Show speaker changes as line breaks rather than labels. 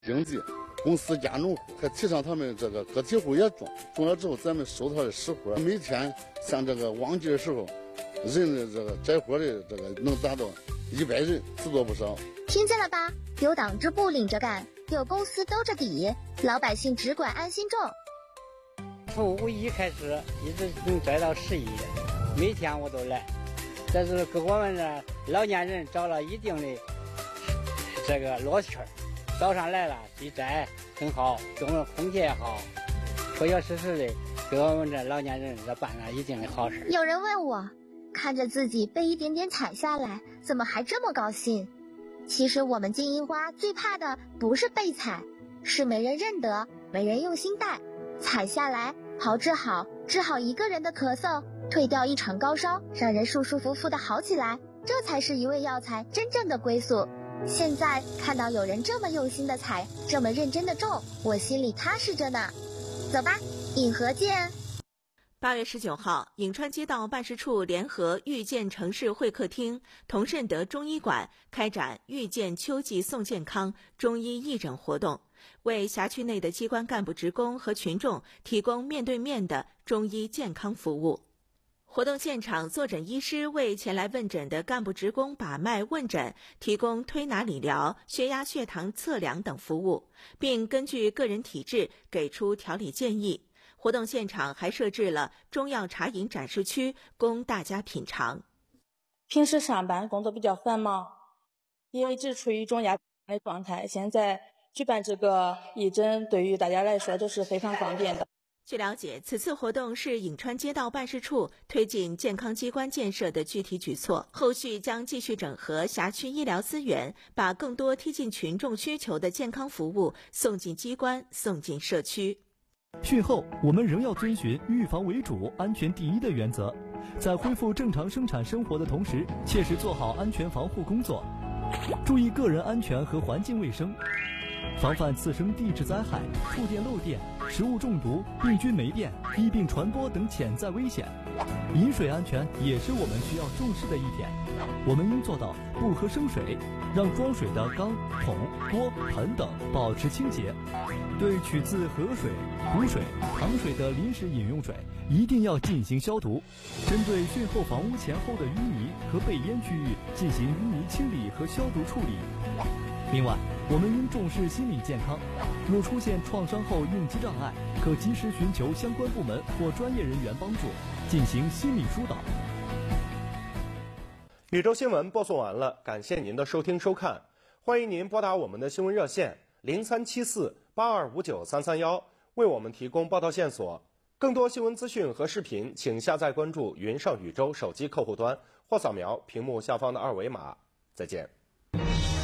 经济、公司家农户，还提倡他们这个个体户也种了之后，咱们收他的实货。每天像这个旺季的时候，人的这个摘活的这个能达到100人，只多不少。
听见了吧？有党支部领着干，有公司兜着底，老百姓只管安心种。
从5亿开始，一直能摘到10亿，每天我都来。这是给我们这老年人找了一定的这个乐趣儿。早上来了一摘很好，中午空气也好，确确实实的给我们这老年人这办了一定的好事。
有人问我，看着自己被一点点采下来，怎么还这么高兴？其实我们金银花最怕的不是被采，是没人认得，没人用心带。采下来炮制好，治好一个人的咳嗽，退掉一场高烧，让人舒舒服服的好起来，这才是一味药材真正的归宿。现在看到有人这么用心的采，这么认真的种，我心里踏实着呢。走吧，颍河见。
8月19号，颍川街道办事处联合遇见城市会客厅、同善德中医馆开展遇见秋季送健康中医义诊活动，为辖区内的机关干部职工和群众提供面对面的中医健康服务。活动现场，坐诊医师为前来问诊的干部职工把脉问诊，提供推拿理疗、血压、血糖测量等服务，并根据个人体质给出调理建议。活动现场还设置了中药茶饮展示区，供大家品尝。
平时上班工作比较繁忙，也一直处于一种压力的状态，现在举办这个义诊对于大家来说都是非常方便的。
据了解，此次活动是颍川街道办事处推进健康机关建设的具体举措，后续将继续整合辖区医疗资源，把更多贴近群众需求的健康服务送进机关、送进社区。
讯后，我们仍要遵循预防为主、安全第一的原则，在恢复正常生产生活的同时，切实做好安全防护工作，注意个人安全和环境卫生，防范次生地质灾害、触电漏电、食物中毒、病菌霉变、疫病传播等潜在危险。饮水安全也是我们需要重视的一点，我们应做到不喝生水，让装水的缸、桶、锅、盆等保持清洁。对取自河水、湖水、塘水的临时饮用水，一定要进行消毒。针对汛后房屋前后的淤泥和被淹区域进行淤泥清理和消毒处理。另外，我们应重视心理健康，若出现创伤后应激障碍，可及时寻求相关部门或专业人员帮助，进行心理疏导。
宇宙新闻播送完了，感谢您的收听收看，欢迎您拨打我们的新闻热线037482593331，为我们提供报道线索。更多新闻资讯和视频，请下载关注云上宇宙手机客户端或扫描屏幕下方的2维码。再见。